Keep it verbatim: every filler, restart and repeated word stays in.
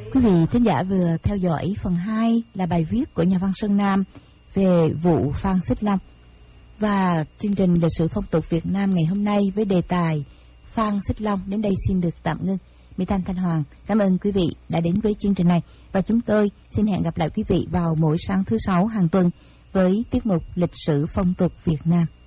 Quý vị thính giả vừa theo dõi phần hai là bài viết của nhà văn Sơn Nam về vụ Phan Xích Long. Và chương trình lịch sử phong tục Việt Nam ngày hôm nay với đề tài Phan Xích Long đến đây xin được tạm ngưng. Mỹ Thanh Thanh Hoàng cảm ơn quý vị đã đến với chương trình này, và chúng tôi xin hẹn gặp lại quý vị vào mỗi sáng thứ sáu hàng tuần với tiết mục lịch sử phong tục Việt Nam.